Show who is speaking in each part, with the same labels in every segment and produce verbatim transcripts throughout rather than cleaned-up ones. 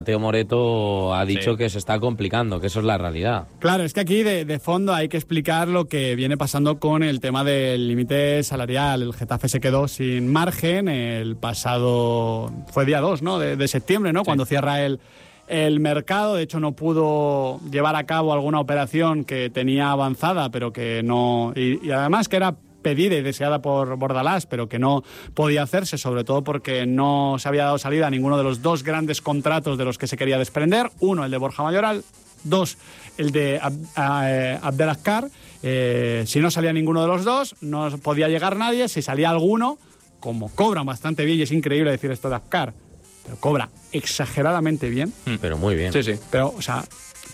Speaker 1: Teo Moreto ha dicho sí. que se está complicando, que eso es la realidad.
Speaker 2: Claro, es que aquí de, de fondo hay que explicar lo que viene pasando con el tema del límite salarial. El Getafe se quedó sin margen el pasado... fue día dos, ¿no? De, de septiembre, ¿no? Sí. Cuando cierra el, el mercado. De hecho, no pudo llevar a cabo alguna operación que tenía avanzada, pero que no... Y, y además que era pedida y deseada por Bordalás, pero que no podía hacerse, sobre todo porque no se había dado salida a ninguno de los dos grandes contratos de los que se quería desprender. Uno, el de Borja Mayoral. Dos, el de Ab eh, Abdelazkar. Eh, si no salía ninguno de los dos, no podía llegar nadie. Si salía alguno, como cobran bastante bien, y es increíble decir esto de Azcar, pero cobra exageradamente bien.
Speaker 1: Pero muy bien.
Speaker 2: Sí, sí. Pero, o sea,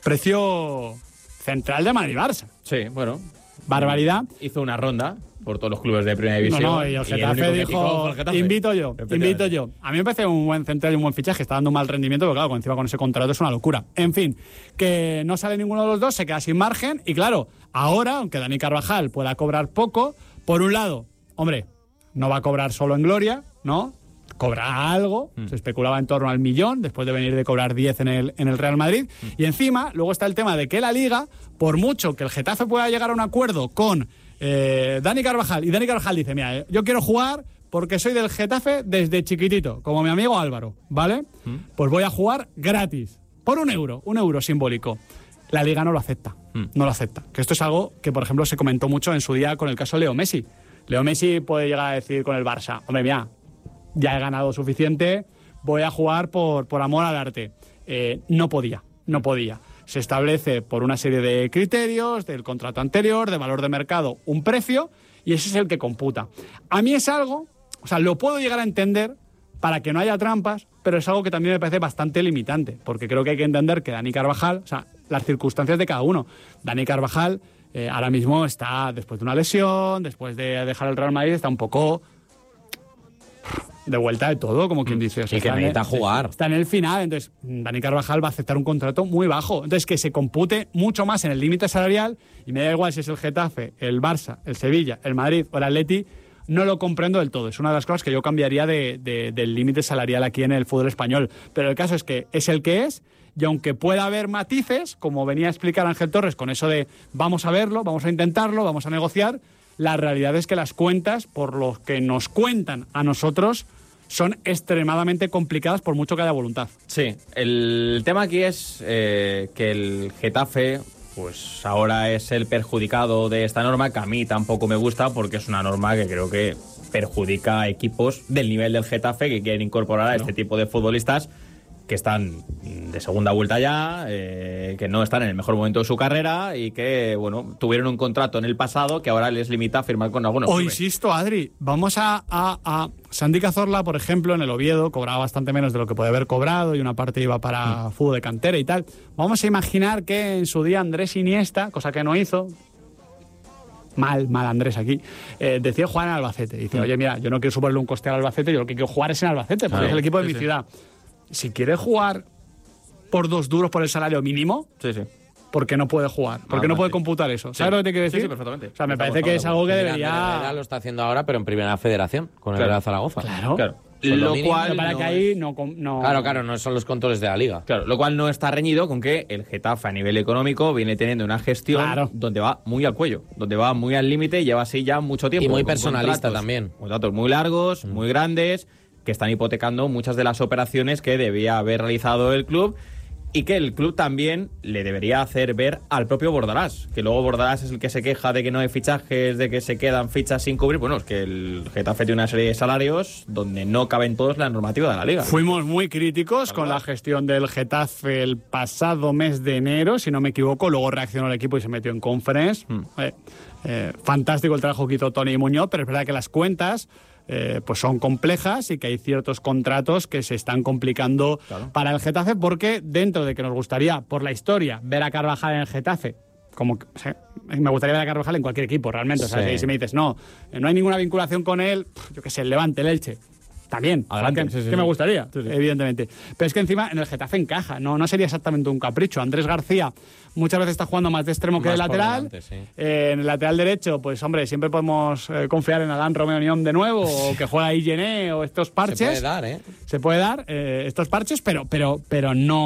Speaker 2: precio central de Madrid-Barça.
Speaker 3: Sí, bueno.
Speaker 2: Barbaridad.
Speaker 3: Hizo una ronda por todos los clubes de primera división.
Speaker 2: No, no, y el Getafe
Speaker 3: y el
Speaker 2: dijo, Getafe. invito yo, invito yo. A mí me parece un buen central y un buen fichaje, está dando un mal rendimiento, pero claro, encima con ese contrato es una locura. En fin, que no sale ninguno de los dos, se queda sin margen, y claro, ahora, aunque Dani Carvajal pueda cobrar poco, por un lado, hombre, no va a cobrar solo en gloria, ¿no? Cobra algo, mm. se especulaba en torno al millón, después de venir de cobrar diez en el, en el Real Madrid, mm. y encima, luego está el tema de que la Liga, por mucho que el Getafe pueda llegar a un acuerdo con Eh, Dani Carvajal, y Dani Carvajal dice, mira, yo quiero jugar porque soy del Getafe desde chiquitito, como mi amigo Álvaro, ¿vale? Mm. Pues voy a jugar gratis, por un euro, un euro simbólico. La Liga no lo acepta, mm. no lo acepta. Que esto es algo que, por ejemplo, se comentó mucho en su día con el caso de Leo Messi. Leo Messi puede llegar a decir con el Barça, hombre, mira, ya he ganado suficiente, voy a jugar por, por amor al arte. Eh, no podía, no podía. Se establece por una serie de criterios del contrato anterior, de valor de mercado, un precio, y ese es el que computa. A mí es algo, o sea, lo puedo llegar a entender para que no haya trampas, pero es algo que también me parece bastante limitante, porque creo que hay que entender que Dani Carvajal, o sea, las circunstancias de cada uno. Dani Carvajal eh, ahora mismo está, después de una lesión, después de dejar el Real Madrid, está un poco de vuelta de todo, como quien dice. O sea,
Speaker 1: y que necesita
Speaker 2: el,
Speaker 1: jugar.
Speaker 2: Está en el final, entonces Dani Carvajal va a aceptar un contrato muy bajo. Entonces que se compute mucho más en el límite salarial, y me da igual si es el Getafe, el Barça, el Sevilla, el Madrid o el Atleti, no lo comprendo del todo. Es una de las cosas que yo cambiaría de, de, del límite salarial aquí en el fútbol español. Pero el caso es que es el que es, y aunque pueda haber matices, como venía a explicar Ángel Torres con eso de vamos a verlo, vamos a intentarlo, vamos a negociar, la realidad es que las cuentas, por lo que nos cuentan a nosotros, son extremadamente complicadas por mucho que haya voluntad.
Speaker 3: Sí, el tema aquí es eh, que el Getafe pues ahora es el perjudicado de esta norma, que a mí tampoco me gusta porque es una norma que creo que perjudica a equipos del nivel del Getafe que quieren incorporar a este tipo de futbolistas que están de segunda vuelta ya, eh, que no están en el mejor momento de su carrera y que, bueno, tuvieron un contrato en el pasado que ahora les limita a firmar con algunos.
Speaker 2: O insisto, Adri, vamos a, a, a... Santi Cazorla, por ejemplo, en el Oviedo cobraba bastante menos de lo que puede haber cobrado y una parte iba para mm. fútbol de cantera y tal. Vamos a imaginar que en su día Andrés Iniesta, cosa que no hizo, mal, mal Andrés aquí, eh, decía jugar en Albacete. Dice, mm. oye, mira, yo no quiero suponerle un coste al Albacete, yo lo que quiero jugar es en Albacete, porque claro, es el equipo de sí, mi sí. ciudad. Si quiere jugar por dos duros por el salario mínimo,
Speaker 3: sí, sí.
Speaker 2: ¿por qué no puede jugar? ¿Por qué no, no puede sí. computar eso? ¿Sabes sí. lo que te quiero decir?
Speaker 3: Sí, sí, perfectamente.
Speaker 2: O sea, me Estamos parece que es algo que debería...
Speaker 1: Mira, lo está haciendo ahora, pero en primera federación, con el
Speaker 2: claro.
Speaker 1: Real Zaragoza.
Speaker 2: Claro.
Speaker 3: claro.
Speaker 1: Lo
Speaker 3: cual
Speaker 2: para
Speaker 3: no
Speaker 2: que ahí no, no...
Speaker 1: Claro, claro, no son los controles de la Liga.
Speaker 3: Claro, lo cual no está reñido con que el Getafe a nivel económico viene teniendo una gestión
Speaker 2: claro.
Speaker 3: donde va muy al cuello, donde va muy al límite y lleva así ya mucho tiempo.
Speaker 1: Y muy personalista también.
Speaker 3: Contratos muy largos, mm. muy grandes, que están hipotecando muchas de las operaciones que debía haber realizado el club y que el club también le debería hacer ver al propio Bordalás, que luego Bordalás es el que se queja de que no hay fichajes, de que se quedan fichas sin cubrir. Bueno, es que el Getafe tiene una serie de salarios donde no caben todos la normativa de la Liga.
Speaker 2: Fuimos muy críticos con la gestión del Getafe el pasado mes de enero, si no me equivoco, luego reaccionó el equipo y se metió en conference. Hmm. Eh, eh, fantástico el trabajo que hizo Tony Muñoz, pero es verdad que las cuentas Eh, pues son complejas y que hay ciertos contratos que se están complicando claro. para el Getafe, porque dentro de que nos gustaría, por la historia, ver a Carvajal en el Getafe, como o sea, me gustaría ver a Carvajal en cualquier equipo realmente, o sea, sí. si, si me dices no, no hay ninguna vinculación con él, yo qué sé, el Levante, el Elche, También,
Speaker 3: Adelante,
Speaker 2: que,
Speaker 3: sí, sí,
Speaker 2: que me
Speaker 3: sí.
Speaker 2: gustaría,
Speaker 3: Sí, sí.
Speaker 2: evidentemente. Pero es que encima en el Getafe encaja, no, no sería exactamente un capricho. Andrés García muchas veces está jugando más de extremo que de
Speaker 1: Más por
Speaker 2: lateral.
Speaker 1: delante, sí.
Speaker 2: Eh, en el lateral derecho, pues hombre, siempre podemos eh, confiar en Adán Romeo Nión de nuevo, o que juega ahí Gené, o estos parches.
Speaker 1: Se puede dar, ¿eh?
Speaker 2: Se puede dar eh, estos parches, pero, pero, pero no.